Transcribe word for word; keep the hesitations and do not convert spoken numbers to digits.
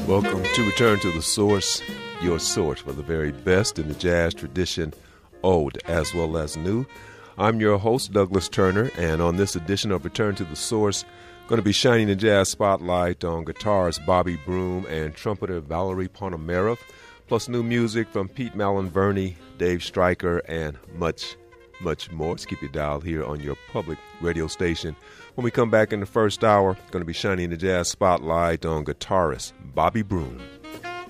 Welcome to Return to the Source, your source for the very best in the jazz tradition, old as well as new. I'm your host, Douglas Turner, and on this edition of Return to the Source, going to be shining the jazz spotlight on guitarist Bobby Broom and trumpeter Valerie Ponomarev, plus new music from Pete Malin-Verney, Dave Stryker, and much, much more. Let's keep your dial here on your public radio station. When we come back in the first hour, going to be shining the jazz spotlight on guitarist Bobby Broom.